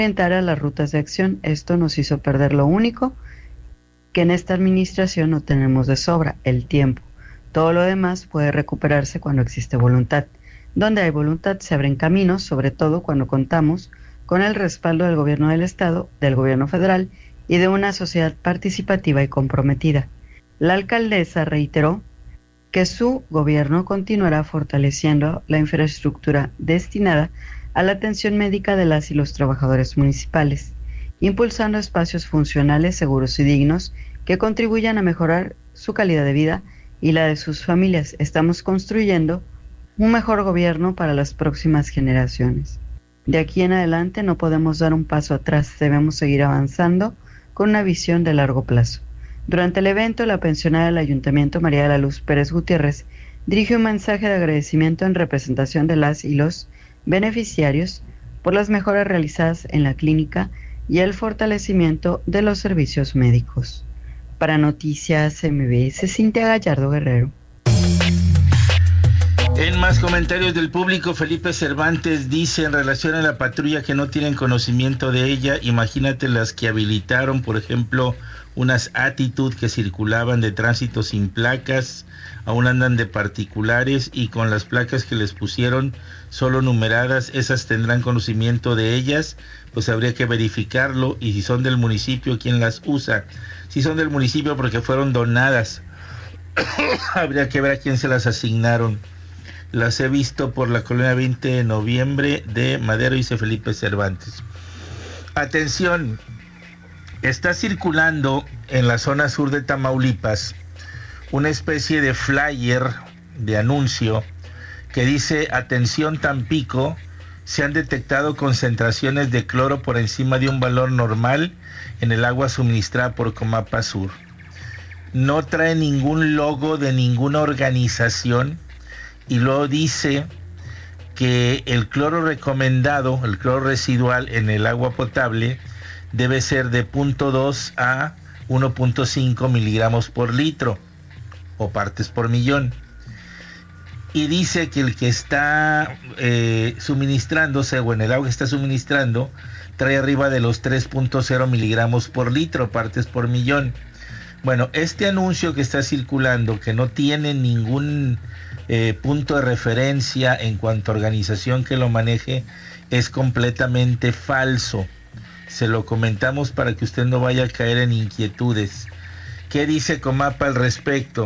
orientar a las rutas de acción. Esto nos hizo perder lo único que en esta administración no tenemos de sobra, el tiempo. Todo lo demás puede recuperarse cuando existe voluntad. Donde hay voluntad se abren caminos, sobre todo cuando contamos con el respaldo del gobierno del Estado, del gobierno federal y de una sociedad participativa y comprometida. La alcaldesa reiteró que su gobierno continuará fortaleciendo la infraestructura destinada a la atención médica de las y los trabajadores municipales, impulsando espacios funcionales, seguros y dignos que contribuyan a mejorar su calidad de vida y la de sus familias. Estamos construyendo un mejor gobierno para las próximas generaciones. De aquí en adelante no podemos dar un paso atrás, debemos seguir avanzando con una visión de largo plazo. Durante el evento, la pensionada del Ayuntamiento, María de la Luz Pérez Gutiérrez, dirigió un mensaje de agradecimiento en representación de las y los beneficiarios por las mejoras realizadas en la clínica y el fortalecimiento de los servicios médicos. Para Noticias MBS, Cintia Gallardo Guerrero. En más comentarios del público, Felipe Cervantes dice en relación a la patrulla que no tienen conocimiento de ella, imagínate las que habilitaron, por ejemplo, unas Attitude que circulaban de tránsito sin placas, aún andan de particulares y con las placas que les pusieron solo numeradas, esas tendrán conocimiento de ellas, pues habría que verificarlo y si son del municipio, ¿quién las usa? Si son del municipio porque fueron donadas, habría que ver a quién se las asignaron. Las he visto por la colonia 20 de noviembre de Madero, dice Felipe Cervantes. Atención, está circulando en la zona sur de Tamaulipas una especie de flyer de anuncio que dice: atención Tampico, se han detectado concentraciones de cloro por encima de un valor normal en el agua suministrada por Comapa Sur. No trae ningún logo de ninguna organización y luego dice que el cloro recomendado, el cloro residual en el agua potable debe ser de 0.2 a 1.5 miligramos por litro o partes por millón. Y dice que el que está suministrándose o en el agua que está suministrando trae arriba de los 3.0 miligramos por litro, partes por millón. Bueno, este anuncio que está circulando, que no tiene ningún punto de referencia en cuanto a organización que lo maneje, es completamente falso. Se lo comentamos para que usted no vaya a caer en inquietudes. ¿Qué dice Comapa al respecto?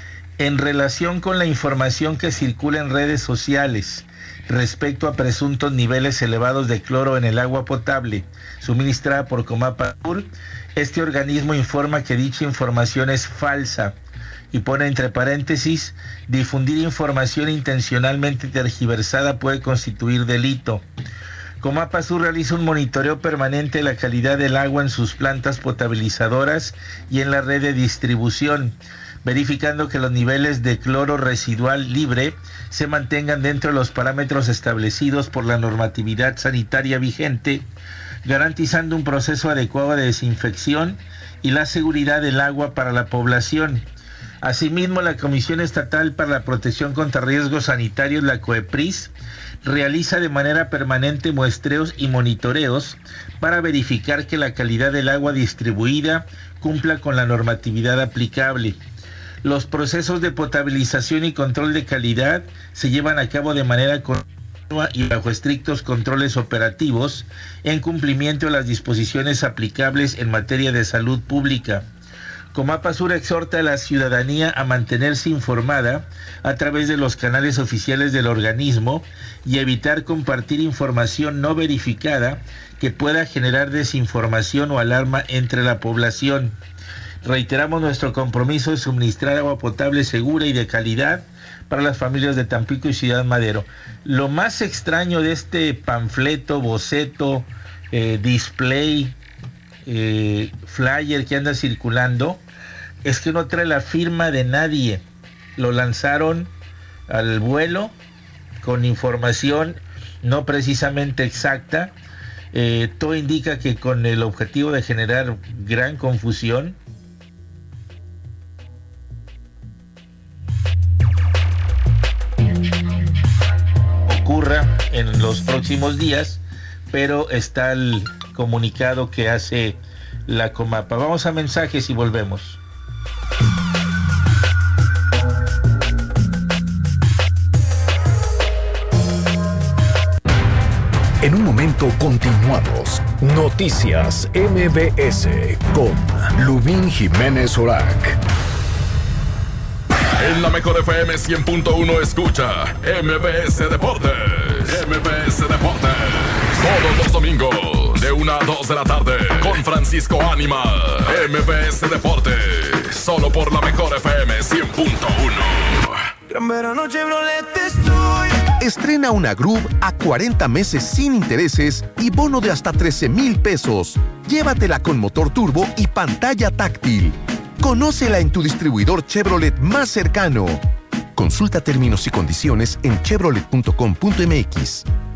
En relación con la información que circula en redes sociales respecto a presuntos niveles elevados de cloro en el agua potable suministrada por Comapa Sur, este organismo informa que dicha información es falsa y pone entre paréntesis: difundir información intencionalmente tergiversada puede constituir delito. Comapa Sur realiza un monitoreo permanente de la calidad del agua en sus plantas potabilizadoras y en la red de distribución, verificando que los niveles de cloro residual libre se mantengan dentro de los parámetros establecidos por la normatividad sanitaria vigente, garantizando un proceso adecuado de desinfección y la seguridad del agua para la población. Asimismo, la Comisión Estatal para la Protección contra Riesgos Sanitarios, la COEPRIS, realiza de manera permanente muestreos y monitoreos para verificar que la calidad del agua distribuida cumpla con la normatividad aplicable. Los procesos de potabilización y control de calidad se llevan a cabo de manera continua y bajo estrictos controles operativos en cumplimiento de las disposiciones aplicables en materia de salud pública. Comapa Sur exhorta a la ciudadanía a mantenerse informada a través de los canales oficiales del organismo y evitar compartir información no verificada que pueda generar desinformación o alarma entre la población. Reiteramos nuestro compromiso de suministrar agua potable segura y de calidad para las familias de Tampico y Ciudad Madero. Lo más extraño de este panfleto, boceto, display, flyer que anda circulando es que no trae la firma de nadie. Lo lanzaron al vuelo con información no precisamente exacta. Todo indica que con el objetivo de generar gran confusión. Ocurra en los próximos días, pero está el comunicado que hace la Comapa. Vamos a mensajes y volvemos. En un momento continuamos. Noticias MBS con Lubín Jiménez Orac. En la mejor FM 100.1 escucha MBS Deportes. MBS Deportes. Todos los domingos de 1 a 2 de la tarde con Francisco Ánima. MBS Deportes. Solo por la mejor FM 100.1. Gran verano Chevrolet estoy. Estrena una Groove a 40 meses sin intereses y bono de hasta 13,000 pesos. Llévatela con motor turbo y pantalla táctil. Conócela en tu distribuidor Chevrolet más cercano. Consulta términos y condiciones en chevrolet.com.mx.